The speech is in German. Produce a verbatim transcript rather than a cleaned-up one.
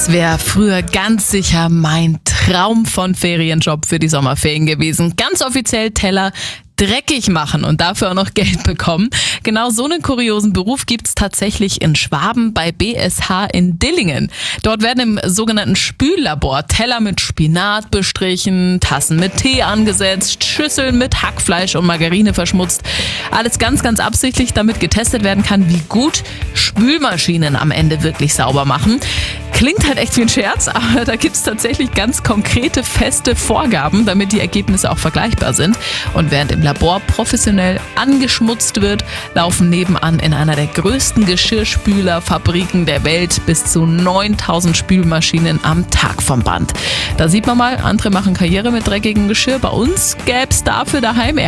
wäre früher ganz sicher mein Traum von Ferienjob für die Sommerferien gewesen. Ganz offiziell Teller dreckig machen und dafür auch noch Geld bekommen. Genau so einen kuriosen Beruf gibt's tatsächlich in Schwaben bei B S H in Dillingen. Dort werden im sogenannten Spüllabor Teller mit Spinat bestrichen, Tassen mit Tee angesetzt, Schüsseln mit Hackfleisch und Margarine verschmutzt. Alles ganz, ganz absichtlich, damit getestet werden kann, wie gut Spülmaschinen am Ende wirklich sauber machen. Klingt halt echt wie ein Scherz, aber da gibt's tatsächlich ganz konkrete, feste Vorgaben, damit die Ergebnisse auch vergleichbar sind. Und während im Labor professionell angeschmutzt wird, laufen nebenan in einer der größten Geschirrspülerfabriken der Welt bis zu neuntausend Spülmaschinen am Tag vom Band. Da sieht man mal, andere machen Karriere mit dreckigem Geschirr. Bei uns gäb's dafür daheim eher